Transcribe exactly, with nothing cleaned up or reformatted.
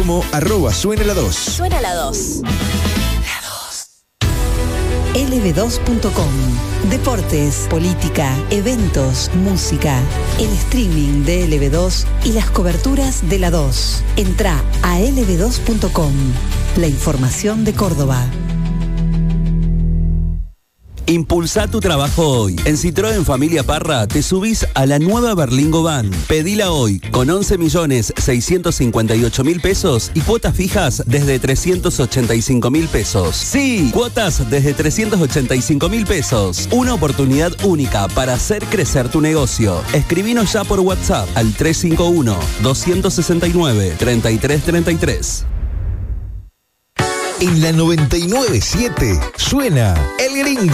Como arroba suena la dos. Suena la dos. L B dos punto com. Deportes, política, eventos, música, el streaming de L B dos y las coberturas de la dos. Entrá a L B dos punto com. La información de Córdoba. Impulsá tu trabajo hoy. En Citroën Familia Parra te subís a la nueva Berlingo Van. Pedila hoy con once millones seiscientos cincuenta y ocho mil pesos y cuotas fijas desde trescientos ochenta y cinco mil pesos. Sí, cuotas desde trescientos ochenta y cinco mil pesos. Una oportunidad única para hacer crecer tu negocio. Escribinos ya por WhatsApp al tres cinco uno, dos seis nueve, tres tres tres tres. En la noventa y nueve punto siete suena El Gringo.